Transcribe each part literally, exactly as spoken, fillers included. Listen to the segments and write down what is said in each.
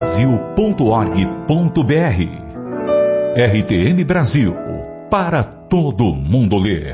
brasil ponto org ponto br. R T M Brasil, para todo mundo ler.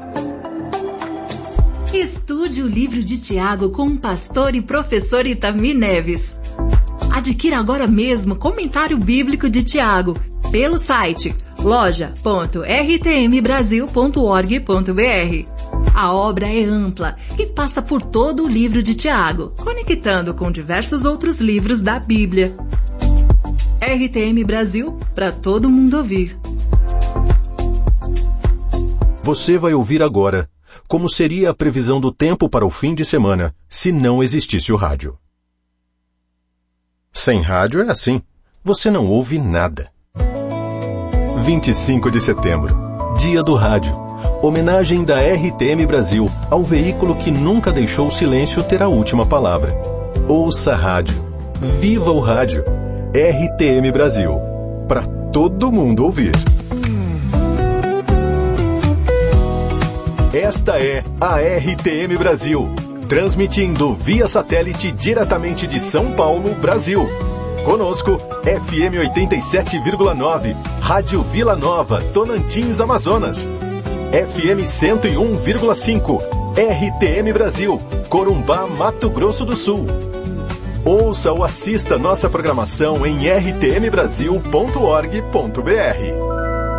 Estude o livro de Tiago com o pastor e professor Itamir Neves. Adquira agora mesmo Comentário Bíblico de Tiago pelo site loja ponto r t m brasil ponto org ponto br. A obra é ampla e passa por todo o livro de Tiago, conectando com diversos outros livros da Bíblia. R T M Brasil, para todo mundo ouvir. Você vai ouvir agora como seria a previsão do tempo para o fim de semana se não existisse o rádio. Sem rádio é assim, você não ouve nada. vinte e cinco de setembro, Dia do Rádio. Homenagem da R T M Brasil ao veículo que nunca deixou o silêncio ter a última palavra. Ouça a rádio. Viva o rádio. R T M Brasil. Para todo mundo ouvir. Esta é a R T M Brasil, transmitindo via satélite diretamente de São Paulo, Brasil. Conosco, F M oitenta e sete vírgula nove, Rádio Vila Nova, Tocantins, Amazonas. F M cento e um vírgula cinco, R T M Brasil, Corumbá, Mato Grosso do Sul. Ouça ou assista nossa programação em r t m brasil ponto org ponto b r.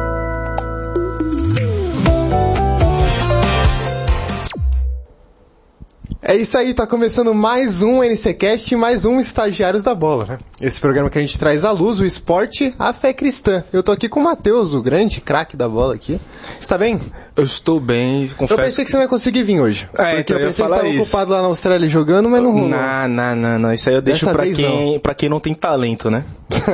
É isso aí, tá começando mais um NCcast, mais um Estagiários da Bola, né? Esse programa que a gente traz à luz o esporte, a fé cristã. Eu tô aqui com o Matheus, o grande craque da bola aqui. Você tá bem? Eu estou bem, confesso. Eu pensei que você não ia conseguir vir hoje. É, porque então eu pensei eu que você estava ocupado lá na Austrália jogando, mas não rolou. Não, não, não, não. Isso aí eu deixo Dessa pra vez, quem, não. pra quem não tem talento, né?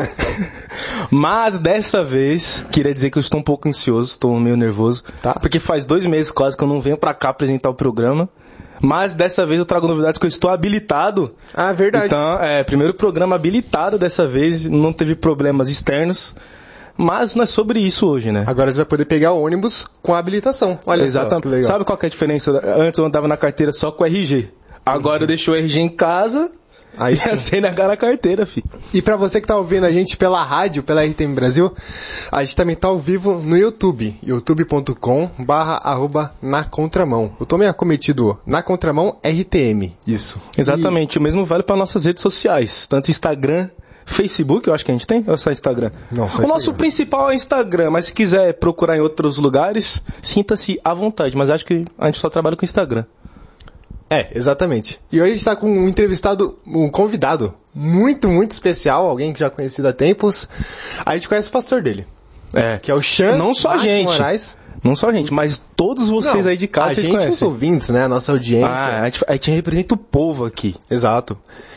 Mas dessa vez, queria dizer que eu estou um pouco ansioso, estou meio nervoso. Tá. Porque faz dois meses quase que eu não venho pra cá apresentar o programa. Mas dessa vez eu trago novidades que eu estou habilitado. Ah, verdade. Então, é, primeiro programa habilitado dessa vez, não teve problemas externos. Mas não é sobre isso hoje, né? Agora você vai poder pegar o ônibus com a habilitação. Olha Exatamente. só, que legal. Sabe qual que é a diferença? Antes eu andava na carteira só com o R G. Agora eu deixo o R G em casa Aí e a C N H na carteira, filho. E pra você que tá ouvindo a gente pela rádio, pela R T M Brasil, a gente também tá ao vivo no YouTube, youtube ponto com barra arroba na contramão. Eu tô meio acometido na contramão R T M, isso. Exatamente, e... o mesmo vale para nossas redes sociais, tanto Instagram, Facebook, eu acho que a gente tem, ou só Instagram? Não, só o nosso Instagram. principal é Instagram, mas se quiser procurar em outros lugares, sinta-se à vontade, mas acho que a gente só trabalha com Instagram. É, exatamente. E hoje a gente tá com um entrevistado, um convidado muito, muito especial, alguém que já é conhecido há tempos. A gente conhece o pastor dele, É. que é o Xan Não só a Marcos gente. Moraes. Não só a gente, mas todos vocês Não, aí de casa, a vocês gente, conhecem. os ouvintes, né, a nossa audiência. Ah, a gente, a gente representa o povo aqui. Exato.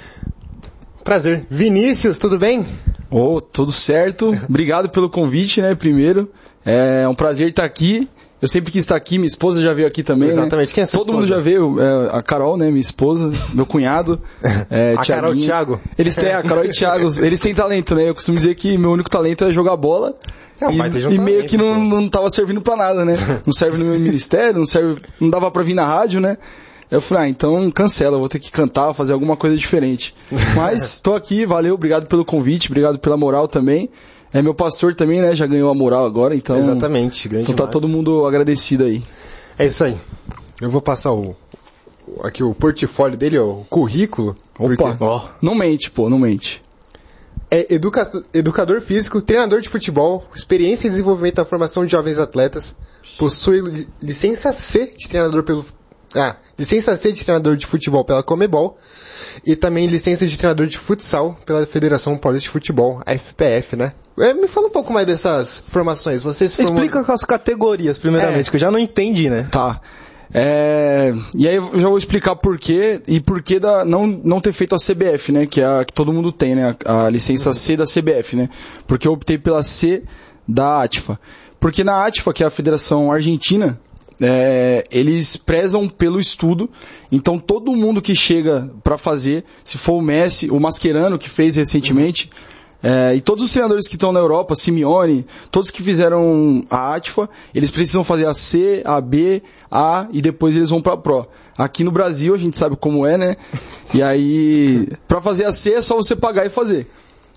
Prazer. Vinícius, tudo bem? Oh, tudo certo. Obrigado pelo convite, né, primeiro. É um prazer estar aqui. Eu sempre quis estar aqui, minha esposa já veio aqui também, Exatamente. né? Quem é sua Todo esposa? mundo já veio, é, a Carol, né, minha esposa, meu cunhado, é, A Carol e o Thiaguinho. Thiago? Eles têm, a Carol e o Thiago, eles têm talento, né? Eu costumo dizer que meu único talento é jogar bola. É, e, mas eles não e tão meio talento, que não, pô. não tava servindo pra nada, né? Não serve no meu ministério, não serve, não dava pra vir na rádio, né? Eu falei, ah, então cancela, eu vou ter que cantar, fazer alguma coisa diferente. Mas tô aqui, valeu, obrigado pelo convite, obrigado pela moral também. É meu pastor também, né? Já ganhou a moral agora, então... Exatamente, grande Então tá demais. todo mundo agradecido aí. É isso aí. Eu vou passar o, o- aqui o portfólio dele, ó, o currículo. Opa, porque Ó. não mente, pô, não mente. É educa- educador físico, treinador de futebol, experiência em desenvolvimento da formação de jovens atletas, possui li- licença C de treinador pelo... Ah, licença C de treinador de futebol pela Comebol e também licença de treinador de futsal pela Federação Paulista de Futebol, a F P F, né? É, me fala um pouco mais dessas formações. Você se formou... Explica as categorias, primeiramente, É. que eu já não entendi, né? Tá. É, e aí eu já vou explicar por quê e por que da, não, não ter feito a C B F, né? Que é a que todo mundo tem, né? A, a licença C da C B F, né? Porque eu optei pela C da A T F A. Porque na A T F A, que é a Federação Argentina, é, eles prezam pelo estudo. Então todo mundo que chega pra fazer, se for o Messi, o Mascherano que fez recentemente, é, e todos os treinadores que estão na Europa, Simeone, todos que fizeram a A T F A, eles precisam fazer a C, a B, A e depois eles vão pra Pro. Aqui no Brasil a gente sabe como é, né? E aí, pra fazer a C é só você pagar e fazer.